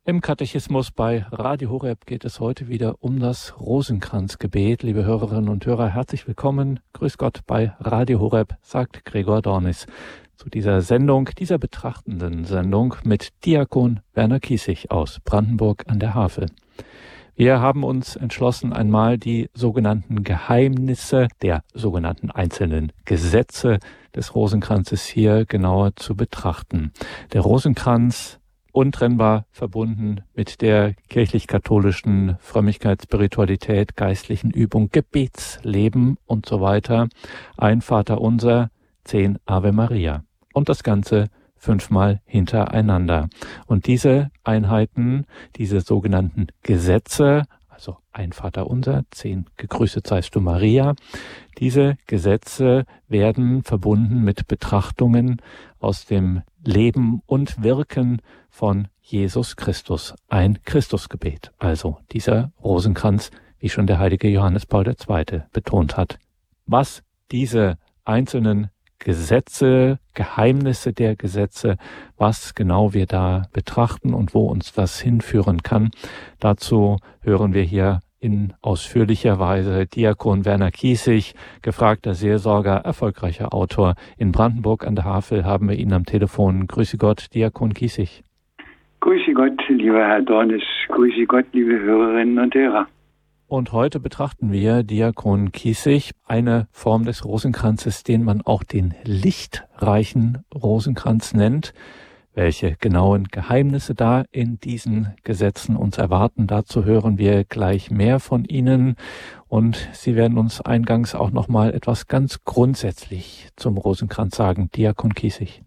Im Katechismus bei Radio Horeb geht es heute wieder um das Rosenkranzgebet. Liebe Hörerinnen und Hörer, herzlich willkommen. Grüß Gott bei Radio Horeb, sagt Gregor Dornis. Zu dieser Sendung, dieser betrachtenden Sendung mit Diakon Werner Kiesig aus Brandenburg an der Havel. Wir haben uns entschlossen, einmal die sogenannten Geheimnisse der sogenannten einzelnen Gesetze des Rosenkranzes hier genauer zu betrachten. Der Rosenkranz untrennbar verbunden mit der kirchlich-katholischen Frömmigkeit, Spiritualität, geistlichen Übung, Gebetsleben und so weiter. Ein Vaterunser, 10 Ave Maria. Und das Ganze 5-mal hintereinander. Und diese Einheiten, diese sogenannten Gesetze, also ein Vaterunser, 10 Gegrüßet seist du Maria, diese Gesetze werden verbunden mit Betrachtungen aus dem Leben und Wirken von Jesus Christus, ein Christusgebet. Also dieser Rosenkranz, wie schon der heilige Johannes Paul II. Betont hat. Was diese einzelnen Gesetze, Geheimnisse der Gesetze, was genau wir da betrachten und wo uns das hinführen kann, dazu hören wir hier in ausführlicher Weise Diakon Werner Kiesig, gefragter Seelsorger, erfolgreicher Autor. In Brandenburg an der Havel haben wir ihn am Telefon. Grüße Gott, Diakon Kiesig. Grüße Gott, lieber Herr Dornis. Grüße Gott, liebe Hörerinnen und Hörer. Und heute betrachten wir, Diakon Kiesig, eine Form des Rosenkranzes, den man auch den lichtreichen Rosenkranz nennt. Welche genauen Geheimnisse da in diesen Gesetzen uns erwarten, dazu hören wir gleich mehr von Ihnen. Und Sie werden uns eingangs auch nochmal etwas ganz grundsätzlich zum Rosenkranz sagen, Diakon Kiesig.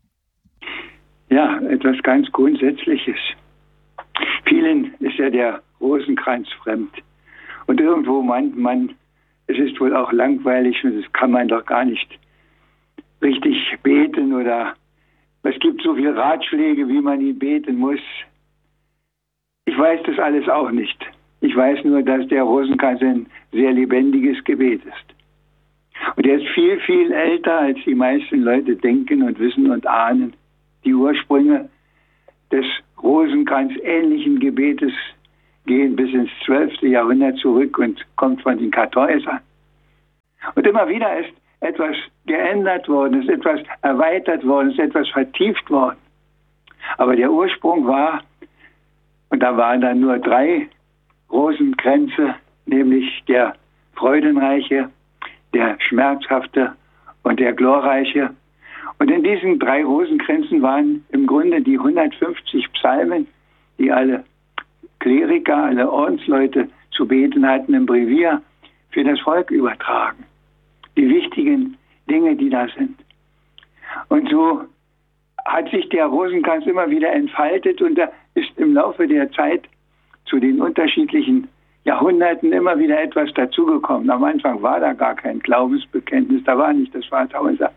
Ja, etwas ganz Grundsätzliches. Vielen ist ja der Rosenkranz fremd. Und irgendwo meint man, es ist wohl auch langweilig und das kann man doch gar nicht richtig beten oder es gibt so viele Ratschläge, wie man ihn beten muss. Ich weiß das alles auch nicht. Ich weiß nur, dass der Rosenkranz ein sehr lebendiges Gebet ist. Und er ist viel, viel älter, als die meisten Leute denken und wissen und ahnen. Die Ursprünge des Rosenkranz-ähnlichen Gebetes gehen bis ins 12. Jahrhundert zurück und kommt von den Kartäusern. Und immer wieder ist etwas geändert worden, ist etwas erweitert worden, ist etwas vertieft worden. Aber der Ursprung war, und da waren dann nur 3 Rosenkränze, nämlich der freudenreiche, der schmerzhafte und der glorreiche. Und in diesen 3 Rosenkränzen waren im Grunde die 150 Psalmen, die alle Kleriker, alle Ordensleute zu beten hatten im Brevier, für das Volk übertragen. Die wichtigen Dinge, die da sind. Und so hat sich der Rosenkranz immer wieder entfaltet und da ist im Laufe der Zeit zu den unterschiedlichen Jahrhunderten immer wieder etwas dazugekommen. Am Anfang war da gar kein Glaubensbekenntnis, da war nicht das Vaterunser.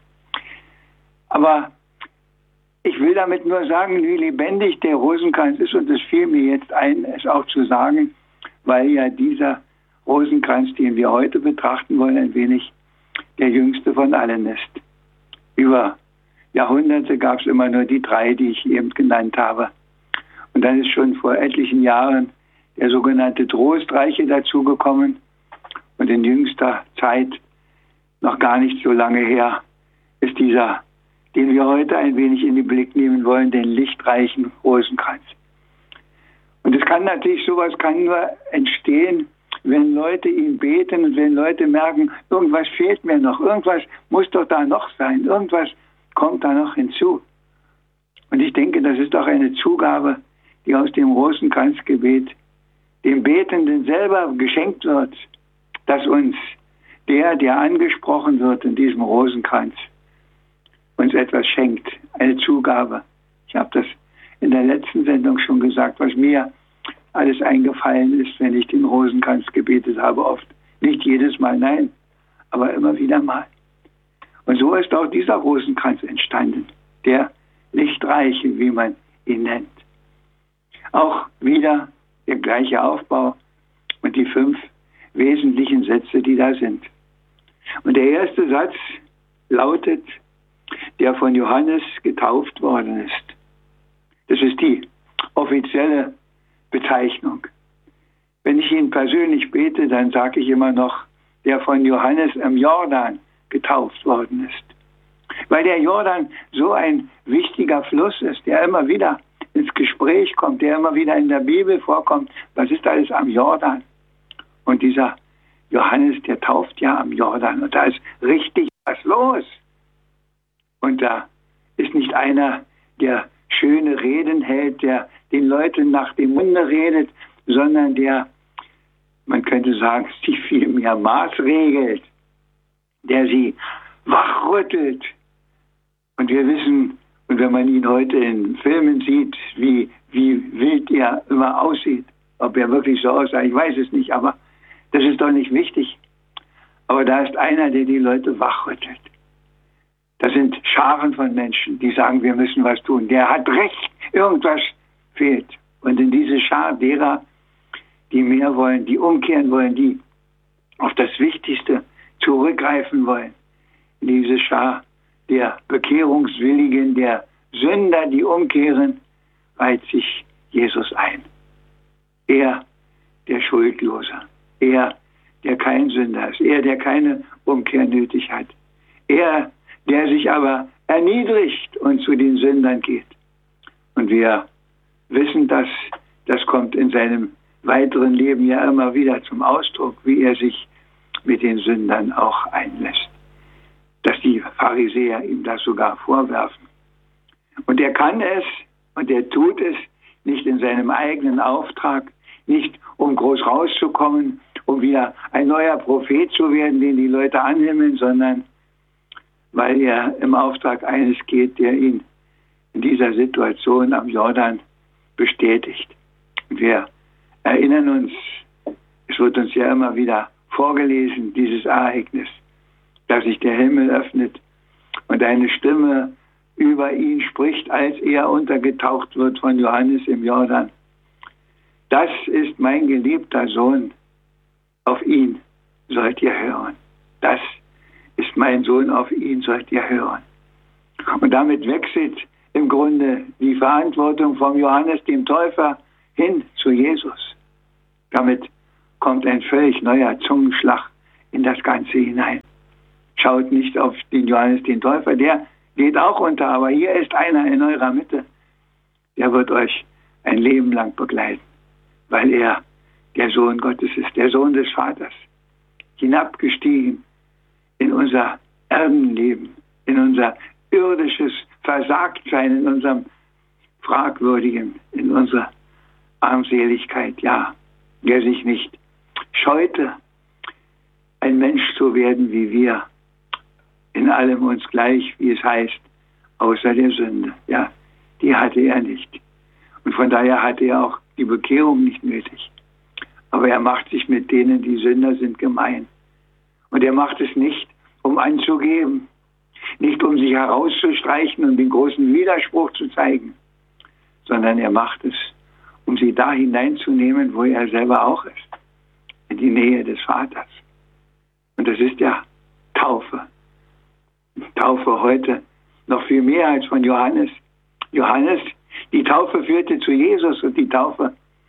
Aber ich will damit nur sagen, wie lebendig der Rosenkranz ist und es fiel mir jetzt ein, es auch zu sagen, weil ja dieser Rosenkranz, den wir heute betrachten wollen, ein wenig der jüngste von allen ist. Über Jahrhunderte gab es immer nur die 3, die ich eben genannt habe. Und dann ist schon vor etlichen Jahren der sogenannte Trostreiche dazugekommen. Und in jüngster Zeit, noch gar nicht so lange her, ist dieser, den wir heute ein wenig in den Blick nehmen wollen, den lichtreichen Rosenkranz. Und es kann natürlich, sowas kann nur entstehen, wenn Leute ihn beten und wenn Leute merken, irgendwas fehlt mir noch, irgendwas muss doch da noch sein, irgendwas kommt da noch hinzu. Und ich denke, das ist doch eine Zugabe, die aus dem Rosenkranzgebet dem Betenden selber geschenkt wird, dass uns der angesprochen wird in diesem Rosenkranz, uns etwas schenkt, eine Zugabe. Ich habe das in der letzten Sendung schon gesagt, was mir alles eingefallen ist, wenn ich den Rosenkranz gebetet habe, oft. Nicht jedes Mal, nein, aber immer wieder mal. Und so ist auch dieser Rosenkranz entstanden, der Lichtreiche, wie man ihn nennt. Auch wieder der gleiche Aufbau und die 5 wesentlichen Sätze, die da sind. Und der erste Satz lautet, der von Johannes getauft worden ist. Das ist die offizielle Bezeichnung. Wenn ich ihn persönlich bete, dann sage ich immer noch, der von Johannes im Jordan getauft worden ist. Weil der Jordan so ein wichtiger Fluss ist, der immer wieder ins Gespräch kommt, der immer wieder in der Bibel vorkommt. Was ist alles am Jordan? Und dieser Johannes, der tauft ja am Jordan. Und da ist richtig was los. Und da ist nicht einer, der schöne Reden hält, der den Leuten nach dem Munde redet, sondern der, man könnte sagen, sie vielmehr maßregelt, der sie wachrüttelt. Und wir wissen, und wenn man ihn heute in Filmen sieht, wie wild er immer aussieht, ob er wirklich so aussah, ich weiß es nicht, aber das ist doch nicht wichtig. Aber da ist einer, der die Leute wachrüttelt. Das sind Scharen von Menschen, die sagen, wir müssen was tun. Der hat recht, irgendwas fehlt. Und in diese Schar derer, die mehr wollen, die umkehren wollen, die auf das Wichtigste zurückgreifen wollen, in diese Schar der Bekehrungswilligen, der Sünder, die umkehren, reiht sich Jesus ein. Er, der Schuldlose. Er, der kein Sünder ist. Er, der keine Umkehr nötig hat. Er, der sich aber erniedrigt und zu den Sündern geht. Und wir wissen, dass das kommt in seinem weiteren Leben ja immer wieder zum Ausdruck, wie er sich mit den Sündern auch einlässt. Dass die Pharisäer ihm das sogar vorwerfen. Und er kann es und er tut es nicht in seinem eigenen Auftrag, nicht um groß rauszukommen, um wieder ein neuer Prophet zu werden, den die Leute anhimmeln, sondern weil er im Auftrag eines geht, der ihn in dieser Situation am Jordan bestätigt. Und wir erinnern uns, es wird uns ja immer wieder vorgelesen, dieses Ereignis, dass sich der Himmel öffnet und eine Stimme über ihn spricht, als er untergetaucht wird von Johannes im Jordan. Das ist mein geliebter Sohn, auf ihn sollt ihr hören. Das ist mein Sohn, auf ihn sollt ihr hören. Und damit wechselt im Grunde die Verantwortung vom Johannes dem Täufer hin zu Jesus. Damit kommt ein völlig neuer Zungenschlag in das Ganze hinein. Schaut nicht auf den Johannes den Täufer, der geht auch unter, aber hier ist einer in eurer Mitte, der wird euch ein Leben lang begleiten, weil er der Sohn Gottes ist, der Sohn des Vaters, hinabgestiegen in unser Erdenleben, in unser irdisches Versagtsein, in unserem Fragwürdigen, in unserer Armseligkeit, ja, der sich nicht scheute, ein Mensch zu werden wie wir, in allem uns gleich, wie es heißt, außer der Sünde. Ja, die hatte er nicht. Und von daher hatte er auch die Bekehrung nicht nötig. Aber er macht sich mit denen, die Sünder sind, gemein. Und er macht es nicht, um anzugeben, nicht um sich herauszustreichen und den großen Widerspruch zu zeigen, sondern er macht es, um sie da hineinzunehmen, wo er selber auch ist, in die Nähe des Vaters. Und das ist ja Taufe. Taufe heute noch viel mehr als von Johannes. Johannes, die Taufe führte zu Jesus, und die Taufe,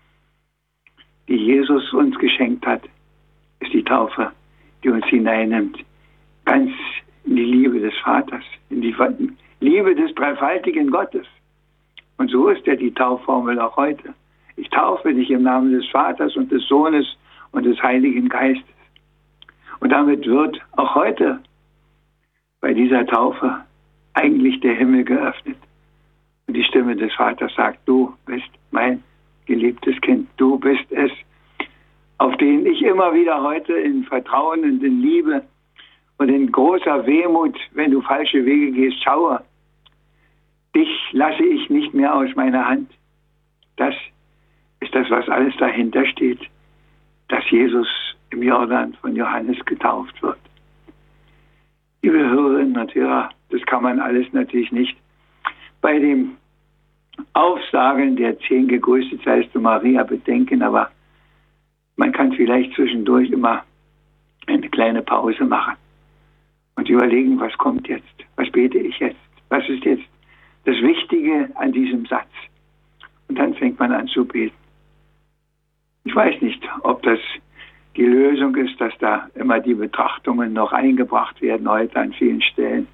die Jesus uns geschenkt hat, ist die Taufe, die uns hineinnimmt, ganz in die Liebe des Vaters, in die Liebe des dreifaltigen Gottes. Und so ist ja die Taufformel auch heute. Ich taufe dich im Namen des Vaters und des Sohnes und des Heiligen Geistes. Und damit wird auch heute bei dieser Taufe eigentlich der Himmel geöffnet. Und die Stimme des Vaters sagt, du bist mein geliebtes Kind. Du bist es, auf den ich immer wieder heute in Vertrauen und in Liebe und in großer Wehmut, wenn du falsche Wege gehst, schaue. Dich lasse ich nicht mehr aus meiner Hand. Das ist das, was alles dahinter steht, dass Jesus im Jordan von Johannes getauft wird. Liebe Hörerinnen und Hörer, das kann man alles natürlich nicht bei dem Aufsagen der 10 Gegrüßet seist du Maria bedenken, aber man kann vielleicht zwischendurch immer eine kleine Pause machen und überlegen, was kommt jetzt, was bete ich jetzt, was ist jetzt das Wichtige an diesem Satz. Und dann fängt man an zu beten. Ich weiß nicht, ob das die Lösung ist, dass da immer die Betrachtungen noch eingebracht werden heute an vielen Stellen.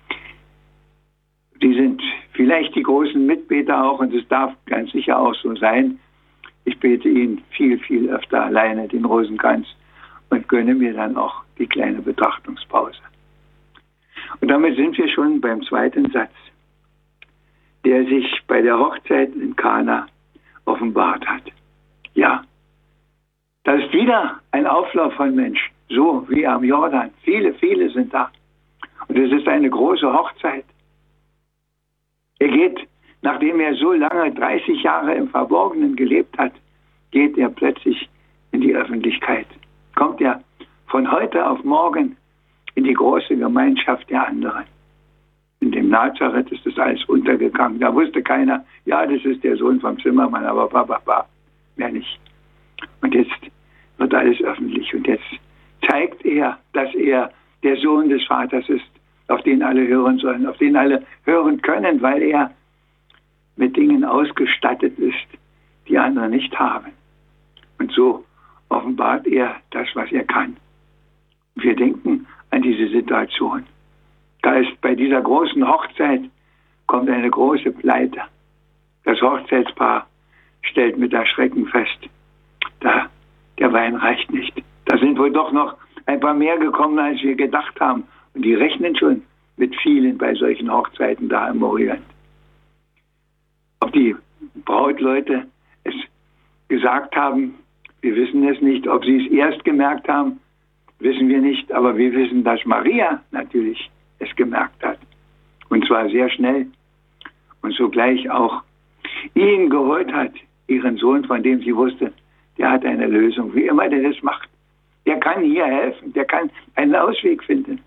Die sind vielleicht die großen Mitbeter auch, und es darf ganz sicher auch so sein. Ich bete ihn viel, viel öfter alleine, den Rosenkranz, und gönne mir dann auch die kleine Betrachtungspause. Und damit sind wir schon beim zweiten Satz, der sich bei der Hochzeit in Kana offenbart hat. Ja, da ist wieder ein Auflauf von Menschen, so wie am Jordan. Viele, viele sind da. Und es ist eine große Hochzeit. Er geht, nachdem er so lange, 30 Jahre im Verborgenen gelebt hat, geht er plötzlich in die Öffentlichkeit. Kommt er von heute auf morgen in die große Gemeinschaft der anderen. In dem Nazareth ist das alles untergegangen. Da wusste keiner, ja, das ist der Sohn vom Zimmermann, aber mehr nicht. Und jetzt wird alles öffentlich. Und jetzt zeigt er, dass er der Sohn des Vaters ist, auf den alle hören sollen, auf den alle hören können, weil er mit Dingen ausgestattet ist, die andere nicht haben. Und so offenbart er das, was er kann. Wir denken an diese Situation. Da ist bei dieser großen Hochzeit kommt eine große Pleite. Das Hochzeitspaar stellt mit Erschrecken fest, der Wein reicht nicht. Da sind wohl doch noch ein paar mehr gekommen, als wir gedacht haben. Und die rechnen schon mit vielen bei solchen Hochzeiten da im Orient. Ob die Brautleute es gesagt haben, wir wissen es nicht. Ob sie es erst gemerkt haben, wissen wir nicht. Aber wir wissen, dass Maria natürlich es gemerkt hat. Und zwar sehr schnell. Und sogleich auch ihn geholt hat, ihren Sohn, von dem sie wusste, der hat eine Lösung. Wie immer der das macht. Der kann hier helfen. Der kann einen Ausweg finden.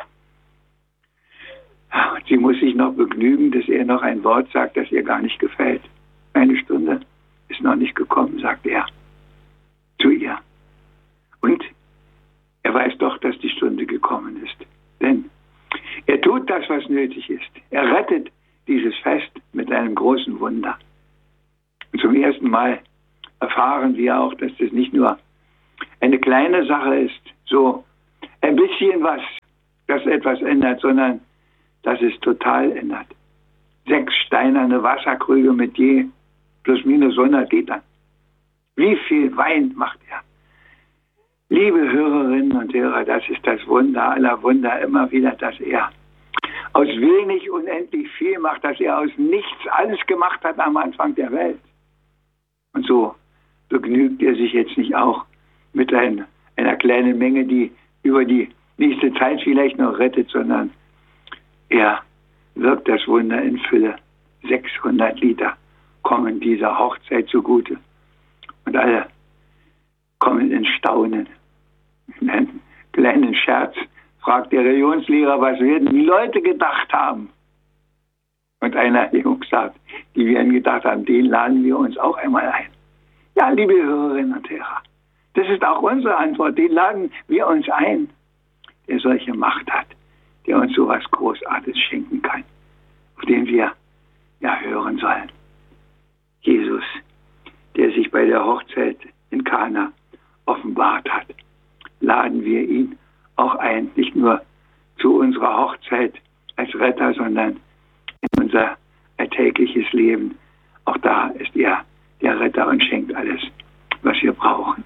Und sie muss sich noch begnügen, dass er noch ein Wort sagt, das ihr gar nicht gefällt. Eine Stunde ist noch nicht gekommen, sagt er zu ihr. Und er weiß doch, dass die Stunde gekommen ist. Denn er tut das, was nötig ist. Er rettet dieses Fest mit einem großen Wunder. Und zum ersten Mal erfahren wir auch, dass das nicht nur eine kleine Sache ist, so ein bisschen was, das etwas ändert, sondern dass es total ändert. 6 steinerne Wasserkrüge mit je plus minus 100 Litern. Wie viel Wein macht er? Liebe Hörerinnen und Hörer, das ist das Wunder aller Wunder immer wieder, dass er aus wenig unendlich viel macht, dass er aus nichts alles gemacht hat am Anfang der Welt. Und so begnügt er sich jetzt nicht auch mit einer kleinen Menge, die über die nächste Zeit vielleicht noch rettet, sondern er wirkt das Wunder in Fülle. 600 Liter kommen dieser Hochzeit zugute. Und alle kommen in Staunen. In einem kleinen Scherz fragt der Religionslehrer, was werden die Leute gedacht haben? Und einer der Jungs sagt, die werden gedacht haben, den laden wir uns auch einmal ein. Ja, liebe Hörerinnen und Hörer, das ist auch unsere Antwort. Den laden wir uns ein, der solche Macht hat, der uns so was Großartiges schenken kann, auf den wir ja hören sollen. Jesus, der sich bei der Hochzeit in Kana offenbart hat, laden wir ihn auch ein, nicht nur zu unserer Hochzeit als Retter, sondern in unser alltägliches Leben. Auch da ist er der Retter und schenkt alles, was wir brauchen.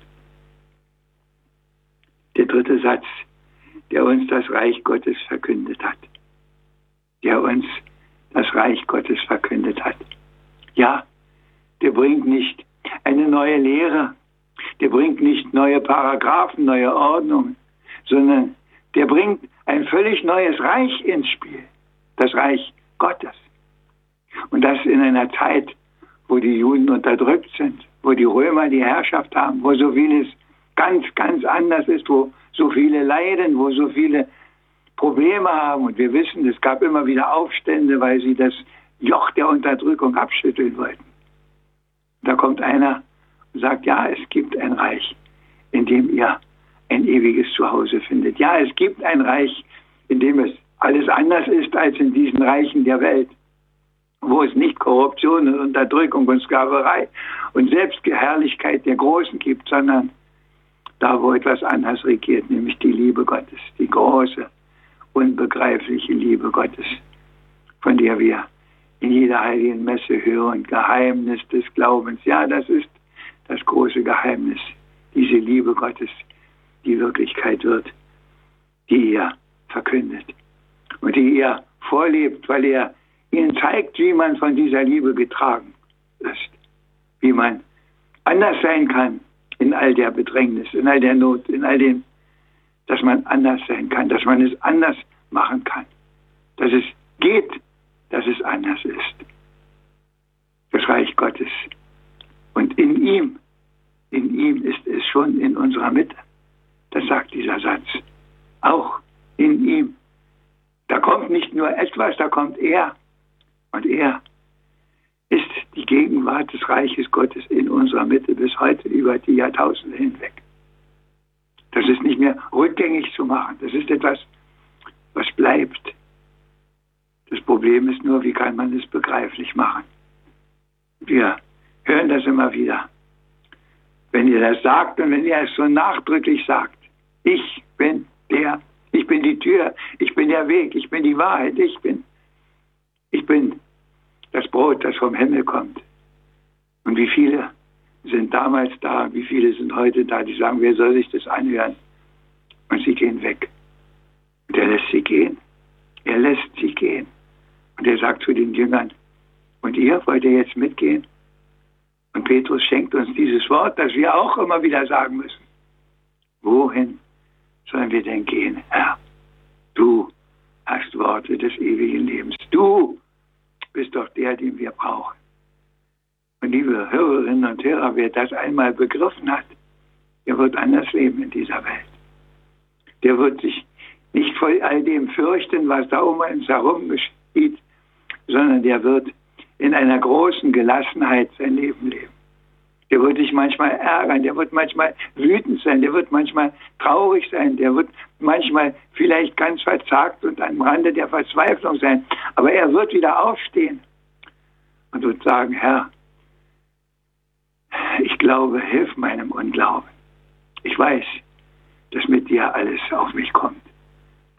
Der dritte Satz, der uns das Reich Gottes verkündet hat. Der uns das Reich Gottes verkündet hat. Ja, der bringt nicht eine neue Lehre, der bringt nicht neue Paragraphen, neue Ordnungen, sondern der bringt ein völlig neues Reich ins Spiel. Das Reich Gottes. Und das in einer Zeit, wo die Juden unterdrückt sind, wo die Römer die Herrschaft haben, wo so vieles ganz, ganz anders ist, wo so viele leiden, wo so viele Probleme haben. Und wir wissen, es gab immer wieder Aufstände, weil sie das Joch der Unterdrückung abschütteln wollten. Da kommt einer und sagt, ja, es gibt ein Reich, in dem ihr ein ewiges Zuhause findet. Ja, es gibt ein Reich, in dem es alles anders ist als in diesen Reichen der Welt. wo es nicht Korruption und Unterdrückung und Sklaverei und Selbstgeherrlichkeit der Großen gibt, sondern da, wo etwas anderes regiert, nämlich die Liebe Gottes, die große, unbegreifliche Liebe Gottes, von der wir in jeder heiligen Messe hören, Geheimnis des Glaubens. Ja, das ist das große Geheimnis, diese Liebe Gottes, die Wirklichkeit wird, die er verkündet und die er vorlebt, weil er ihnen zeigt, wie man von dieser Liebe getragen ist, wie man anders sein kann in all der Bedrängnis, in all der Not, in all dem, dass man anders sein kann, dass man es anders machen kann, dass es geht, dass es anders ist. Das Reich Gottes. Und in ihm ist es schon in unserer Mitte. Das sagt dieser Satz. Auch in ihm. Da kommt nicht nur etwas, da kommt er. Und er ist die Gegenwart des Reiches Gottes in unserer Mitte bis heute über die Jahrtausende hinweg. Das ist nicht mehr rückgängig zu machen. Das ist etwas, was bleibt. Das Problem ist nur, wie kann man es begreiflich machen? Wir hören das immer wieder. Wenn ihr das sagt und wenn ihr es so nachdrücklich sagt, ich bin die Tür, ich bin der Weg, ich bin die Wahrheit, ich bin das Brot, das vom Himmel kommt. Und wie viele sind damals da, wie viele sind heute da, die sagen, wer soll sich das anhören? Und sie gehen weg. Und er lässt sie gehen. Er lässt sie gehen. Und er sagt zu den Jüngern, und ihr, wollt ihr jetzt mitgehen? Und Petrus schenkt uns dieses Wort, das wir auch immer wieder sagen müssen. Wohin sollen wir denn gehen, Herr? Du hast Worte des ewigen Lebens. Du bist doch der, den wir brauchen. Und liebe Hörerinnen und Hörer, wer das einmal begriffen hat, der wird anders leben in dieser Welt. Der wird sich nicht vor all dem fürchten, was da um uns herum geschieht, sondern der wird in einer großen Gelassenheit sein Leben leben. Der wird sich manchmal ärgern, der wird manchmal wütend sein, der wird manchmal traurig sein, der wird manchmal vielleicht ganz verzagt und am Rande der Verzweiflung sein. Aber er wird wieder aufstehen und wird sagen, Herr, ich glaube, hilf meinem Unglauben. Ich weiß, dass mit dir alles auf mich kommt.